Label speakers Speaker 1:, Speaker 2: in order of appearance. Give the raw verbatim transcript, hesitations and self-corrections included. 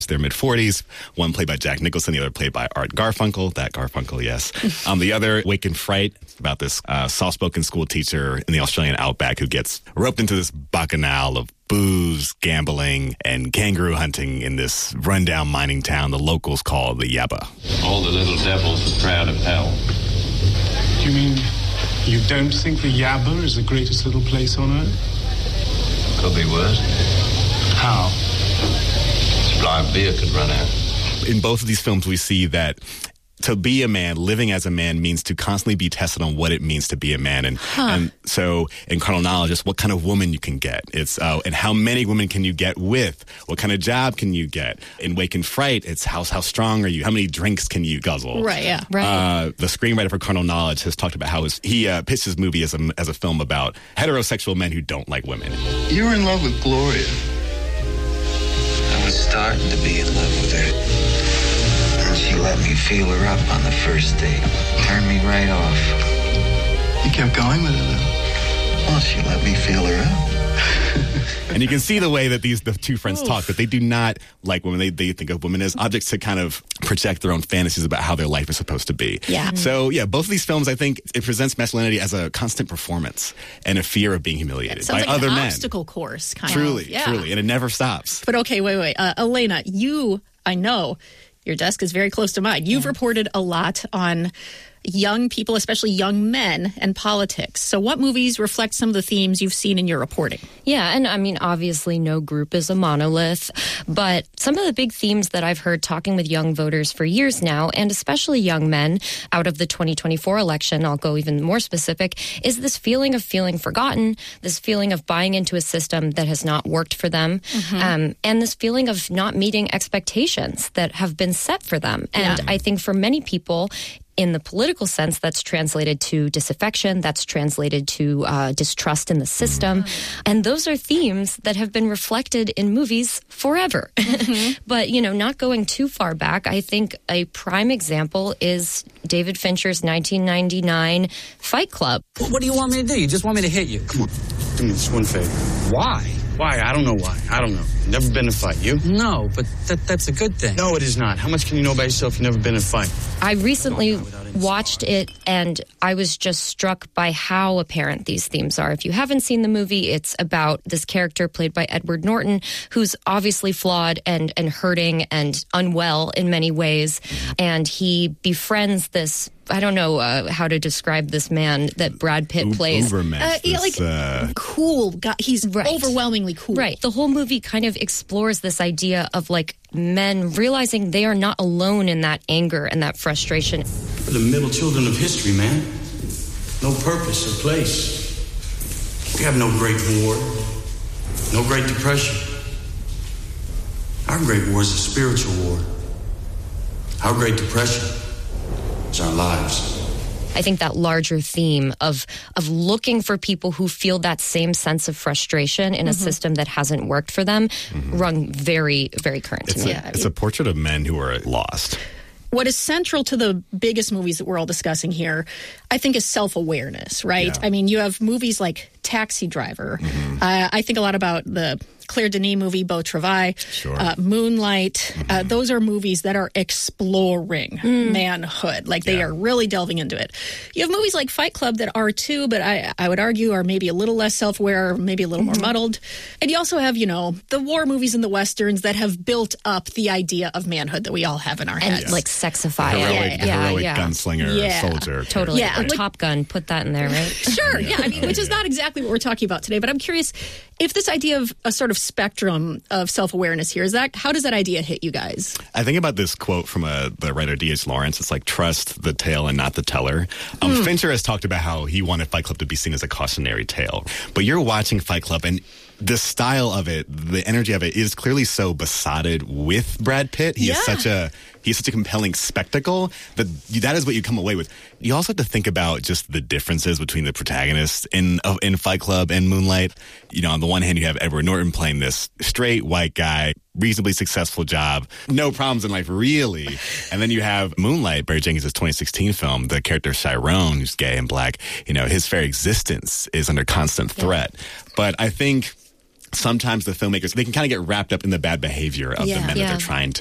Speaker 1: They're mid-forties, one played by Jack Nicholson, the other played by Art Garfunkel. That Garfunkel, yes. um, the other, Wake and Fright, about this uh, soft-spoken school teacher in the Australian outback who gets roped into this bacchanal of booze, gambling, and kangaroo hunting in this rundown mining town the locals call the Yabba.
Speaker 2: All the little devils are proud of hell.
Speaker 3: Do you mean you don't think the Yabba is the greatest little place on earth?
Speaker 2: Could be worse.
Speaker 3: How?
Speaker 2: Supply of beer could run out.
Speaker 1: In both of these films, we see that to be a man, living as a man, means to constantly be tested on what it means to be a man. And huh. and so in Carnal Knowledge, it's what kind of woman you can get. It's uh, and how many women can you get with? What kind of job can you get? In Wake and Fright, it's how, how strong are you? How many drinks can you guzzle?
Speaker 4: Right, yeah. Right.
Speaker 1: Uh, the screenwriter for Carnal Knowledge has talked about how his, he uh, pitched his movie as a, as a film about heterosexual men who don't like women.
Speaker 5: You were in love with Gloria.
Speaker 6: I was starting to be in love with her. And she let me feel her up on the first date. Turned me right off.
Speaker 5: You kept going with her, though?
Speaker 6: Well, she let me feel her up.
Speaker 1: And you can see the way that these the two friends Oof. talk, that they do not like women. They, they think of women as objects to kind of project their own fantasies about how their life is supposed to be.
Speaker 4: Yeah.
Speaker 1: So, yeah, both of these films, I think, it presents masculinity as a constant performance and a fear of being humiliated by
Speaker 4: like
Speaker 1: other
Speaker 4: an
Speaker 1: men.
Speaker 4: Obstacle course, kind
Speaker 1: truly,
Speaker 4: of. Yeah.
Speaker 1: Truly, and it never stops.
Speaker 4: But okay, wait, wait. Uh, Elena, you, I know, your desk is very close to mine. You've yeah. reported a lot on young people, especially young men, and politics. So what movies reflect some of the themes you've seen in your reporting?
Speaker 7: Yeah, and I mean, obviously no group is a monolith, but some of the big themes that I've heard talking with young voters for years now, and especially young men out of the twenty twenty-four election, I'll go even more specific, is this feeling of feeling forgotten, this feeling of buying into a system that has not worked for them, mm-hmm. um, and this feeling of not meeting expectations that have been set for them. And yeah. I think for many people, in the political sense, that's translated to disaffection, that's translated to uh, distrust in the system. Mm-hmm. And those are themes that have been reflected in movies forever. Mm-hmm. But, you know, not going too far back, I think a prime example is David Fincher's nineteen ninety-nine Fight Club.
Speaker 8: What do you want me to do? You just want me to hit you?
Speaker 5: Come on, do me this one favor.
Speaker 8: Why?
Speaker 5: Why? I don't know why. I don't know. Never been in a fight. You?
Speaker 8: No, but that, that's a good thing.
Speaker 5: No, it is not. How much can you know about yourself? You've never been in a fight.
Speaker 7: I recently watched it, and I was just struck by how apparent these themes are. If you haven't seen the movie, it's about this character played by Edward Norton, who's obviously flawed and, and hurting and unwell in many ways. And he befriends this, I don't know uh, how to describe this man that Brad Pitt U- plays.
Speaker 1: Uberman.
Speaker 4: Uh, yeah, like, uh... cool guy. He's right. overwhelmingly cool.
Speaker 7: Right. The whole movie kind of explores this idea of, like, men realizing they are not alone in that anger and that frustration.
Speaker 5: We're the middle children of history, man. No purpose or place. We have no great war, no great depression. Our great war is a spiritual war. Our great depression is our lives.
Speaker 7: I think that larger theme of of looking for people who feel that same sense of frustration in mm-hmm. a system that hasn't worked for them mm-hmm. rung very, very current
Speaker 1: it's
Speaker 7: to me.
Speaker 1: A, it's a portrait of men who are lost.
Speaker 4: What is central to the biggest movies that we're all discussing here, I think, is self-awareness, right? Yeah. I mean, you have movies like Taxi Driver. Mm-hmm. Uh, I think a lot about the Claire Denis movie, Beau Travail,
Speaker 1: sure.
Speaker 4: uh, Moonlight. Mm-hmm. Uh, those are movies that are exploring mm. manhood. Like, they yeah. are really delving into it. You have movies like Fight Club that are too, but I, I would argue are maybe a little less self-aware, maybe a little mm-hmm. more muddled. And you also have, you know, the war movies and the Westerns that have built up the idea of manhood that we all have in our heads.
Speaker 7: And, like, sexify
Speaker 1: the heroic,
Speaker 7: it.
Speaker 1: The
Speaker 7: yeah,
Speaker 1: heroic
Speaker 7: yeah.
Speaker 1: gunslinger
Speaker 4: yeah.
Speaker 1: soldier.
Speaker 7: Totally.
Speaker 4: Yeah.
Speaker 7: Or
Speaker 4: Like,
Speaker 7: Top Gun, put that in there, right?
Speaker 4: Sure, yeah. I mean, which is not exactly what we're talking about today, but I'm curious if this idea of a sort of spectrum of self-awareness here, is that, how does that idea hit you guys?
Speaker 1: I think about this quote from a, the writer D H Lawrence. It's like, trust the tale and not the teller. Um, mm. Fincher has talked about how he wanted Fight Club to be seen as a cautionary tale. But you're watching Fight Club, and the style of it, the energy of it is clearly so besotted with Brad Pitt. He
Speaker 4: yeah.
Speaker 1: is such a he's such a compelling spectacle that that is what you come away with. You also have to think about just the differences between the protagonists in uh, in Fight Club and Moonlight. You know, on the one hand, you have Edward Norton playing this straight white guy, reasonably successful job, no problems in life, really. And then you have Moonlight, Barry Jenkins' twenty sixteen film, the character Chiron, who's gay and black. You know, his very existence is under constant threat. Yeah. But I think sometimes the filmmakers, they can kind of get wrapped up in the bad behavior of
Speaker 4: Yeah.
Speaker 1: the men
Speaker 7: Yeah.
Speaker 1: that they're trying to